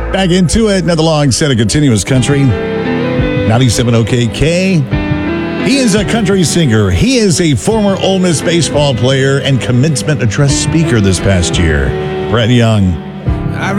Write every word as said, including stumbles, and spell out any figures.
Back into it. Another long set of continuous country. ninety-seven O K K. He is a country singer. He is a former Ole Miss baseball player and commencement address speaker this past year. Brett Young.